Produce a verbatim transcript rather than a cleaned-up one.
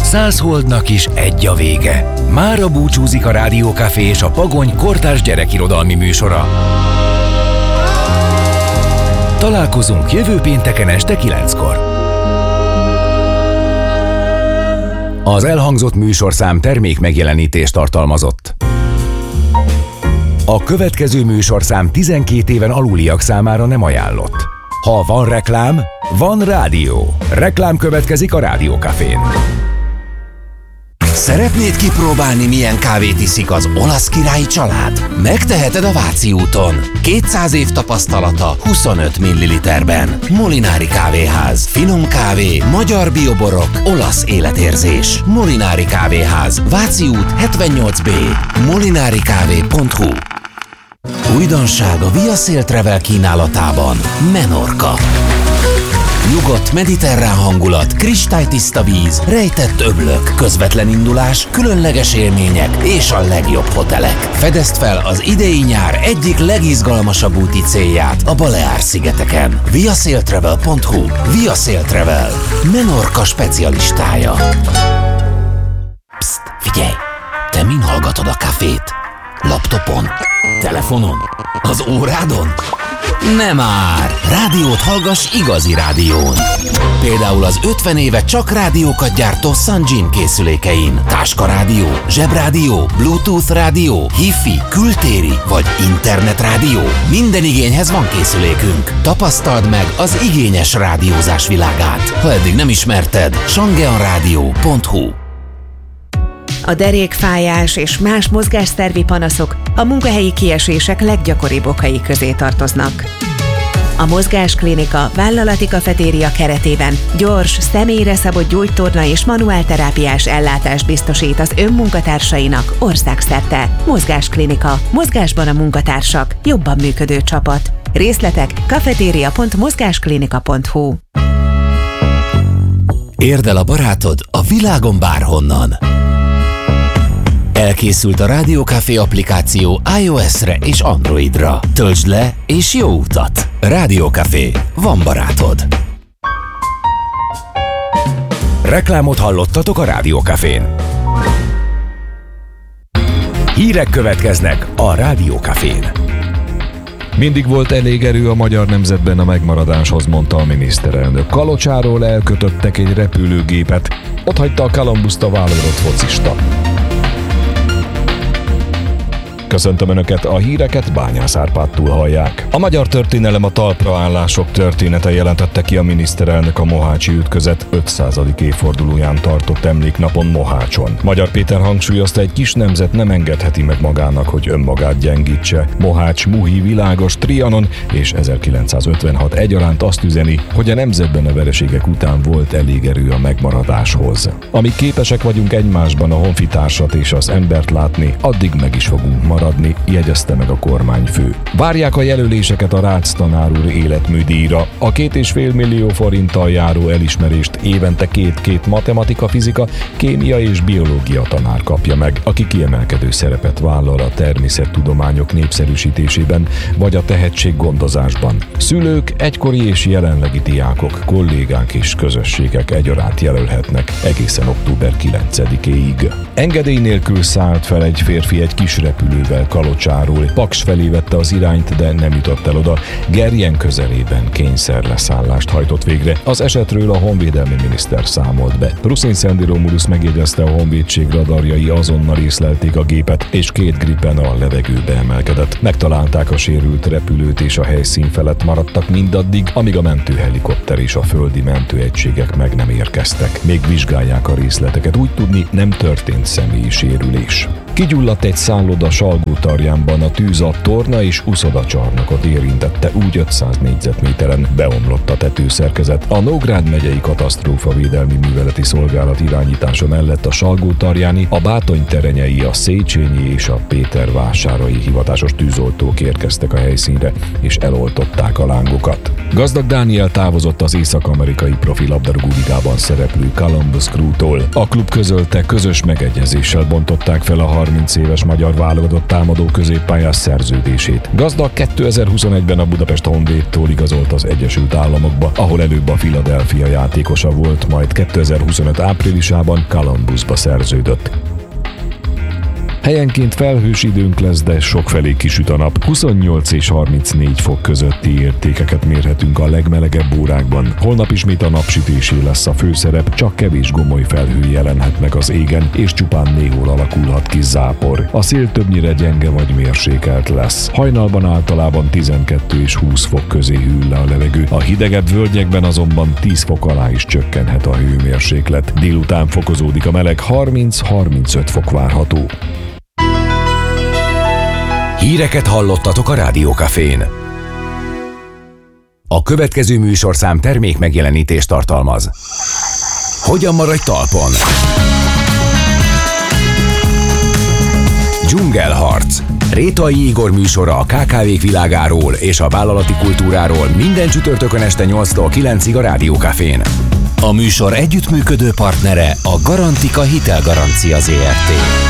Száz holdnak is egy a vége. Mára búcsúzik a Rádió Café és a Pagony kortárs gyerekirodalmi műsora. Találkozunk jövő pénteken este kilenckor. Az elhangzott műsorszám termék megjelenítést tartalmazott. A következő műsorszám tizenkét éven aluliak számára nem ajánlott. Ha van reklám, van rádió. Reklám következik a Rádió Cafén. Szeretnéd kipróbálni, milyen kávét iszik az olasz királyi család? Megteheted a Váci úton. kétszáz év tapasztalata huszonöt milliliterben. Molinári Kávéház. Finom kávé, magyar bioborok, olasz életérzés. Molinári Kávéház. Váci út hetvennyolc B. molinari kávé pont hu. Újdonság a Via Sail Travel kínálatában. Menorca. Nyugodt mediterrán hangulat, kristálytiszta víz, rejtett öblök, közvetlen indulás, különleges élmények és a legjobb hotelek. Fedezd fel az idei nyár egyik legizgalmasabb úti célját a Baleár-szigeteken. via sail travel pont hu. Via Sail Travel. Menorca specialistája. Psst, figyelj! Te min hallgatod a kafét? Laptopon? Telefonon? Az órádon? Nem már! Rádiót hallgass igazi rádión! Például az ötven éve csak rádiókat gyártó Sunjin készülékein. Táskarádió, zsebrádió, Bluetooth rádió, Hi-Fi, kültéri vagy internetrádió. Minden igényhez van készülékünk. Tapasztald meg az igényes rádiózás világát. Ha eddig nem ismerted, sangeanradio pont hu. A derékfájás és más mozgásszervi panaszok a munkahelyi kiesések leggyakoribb okai közé tartoznak. A Mozgásklinika vállalati kafetéria keretében gyors, személyre szabott gyógytorna és manuálterápiás ellátást biztosít az önmunkatársainak országszerte. Mozgásklinika. Mozgásban a munkatársak. Jobban működő csapat. Részletek kafetéria pont mozgásklinika pont hu. Érd el a barátod a világon bárhonnan. Elkészült a Rádió Café applikáció iOS-re és Androidra. Töltsd le és jó utat! Rádió Café. Van barátod. Reklámot hallottatok a Rádió Cafén. Hírek következnek a Rádió Cafén. Mindig volt elég erő a magyar nemzetben a megmaradáshoz, mondta a miniszterelnök. Kalocsáról elkötöttek egy repülőgépet, ott hagyta a Columbust a válogatott focista. Köszöntöm Önöket, a híreket Bányász Árpádtól hallják. A magyar történelem a talpraállások története, jelentette ki a miniszterelnök a mohácsi ütközet ötszázadik évfordulóján tartott emléknapon Mohácson. Magyar Péter hangsúlyozta, egy kis nemzet nem engedheti meg magának, hogy önmagát gyengítse. Mohács, Muhi, Világos, Trianon és ezerkilencszázötvenhat egyaránt azt üzeni, hogy a nemzetben a vereségek után volt elég erő a megmaradáshoz. Amíg képesek vagyunk egymásban a honfitársat és az embert látni, addig meg is fogunk maradni, jegyezte meg a kormányfő. Várják a jelöléseket a Rácz tanár úr életműdíjra. A két és fél millió forinttal járó elismerést évente két-két matematika, fizika, kémia és biológia tanár kapja meg, aki kiemelkedő szerepet vállal a természettudományok népszerűsítésében vagy a tehetséggondozásban. Szülők, egykori és jelenlegi diákok, kollégák és közösségek egyaránt jelölhetnek egészen október kilencedikéig. Engedély nélkül szállt fel egy férfi egy kis repülővel Kalocsáról. Paks felé vette az irányt, de nem jutott el oda. Gerjen közelében kényszerleszállást hajtott végre. Az esetről a honvédelmi miniszter számolt be. Ruszin Szendi Romulus megjegyezte, a honvédség radarjai azonnal észlelték a gépet, és két Gripen a levegőbe emelkedett. Megtalálták a sérült repülőt, és a helyszín felett maradtak mindaddig, amíg a mentőhelikopter és a földi mentőegységek meg nem érkeztek. Még vizsgálják a részleteket, úgy tudni, nem történt személyi sérülés. Kigyulladt egy szálloda Salgótarjánban, a tűz a torna és uszodacsarnokot érintette, úgy ötszáz négyzetméteren beomlott a tetőszerkezet. A Nógrád megyei katasztrófavédelmi műveleti szolgálat irányítása mellett a Salgótarjáni, a Bátony-terenyei, a Széchenyi és a Pétervásárai hivatásos tűzoltók érkeztek a helyszínre és eloltották a lángokat. Gazdag Dániel távozott az észak-amerikai profi labdarúgó ligában szereplő Columbus Crew-tól. A klub közölte, közös megegyezéssel bontották fel a harminc éves magyar válogatott támadó középpályás szerződését. Gazdag kétezer-huszonegyben a Budapest Honvédtól igazolt az Egyesült Államokba, ahol előbb a Philadelphia játékosa volt, majd kétezer-huszonöt áprilisában Columbusba szerződött. Helyenként felhős időnk lesz, de sokfelé kisüt a nap. huszonnyolc és harmincnégy fok közötti értékeket mérhetünk a legmelegebb órákban. Holnap ismét a napsütésé lesz a főszerep, csak kevés gomoly felhő jelenhet meg az égen, és csupán néhol alakulhat ki zápor. A szél többnyire gyenge vagy mérsékelt lesz. Hajnalban általában tizenkettő és húsz fok közé hűl le a levegő. A hidegebb völgyekben azonban tíz fok alá is csökkenhet a hőmérséklet. Délután fokozódik a meleg, harminc-harmincöt fok várható. Híreket hallottatok a Rádiókafén. A következő műsorszám termék megjelenítést tartalmaz. Hogyan maradj talpon? Dzsungelharc. Rétai Igor műsora a ká ká vék világáról és a vállalati kultúráról minden csütörtökön este nyolctól kilencig a Rádiókafén. A műsor együttműködő partnere a Garantika hitelgarancia zé er té.